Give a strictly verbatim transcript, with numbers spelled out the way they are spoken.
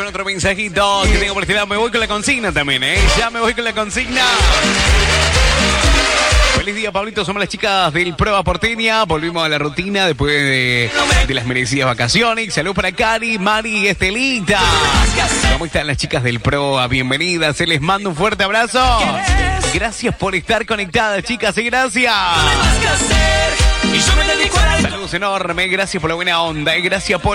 con otro mensajito que tengo por este lado. Me voy con la consigna también, ¿eh? Ya me voy con la consigna. Feliz día, Pablito. Somos las chicas del Prueba Porteña. Volvimos a la rutina después de, de las merecidas vacaciones. Salud para Cari, Mari y Estelita. ¿Cómo están las chicas del Proa? Bienvenidas. Se les mando un fuerte abrazo. Gracias por estar conectadas, chicas, y gracias. Saludos enormes. Gracias por la buena onda. Y gracias por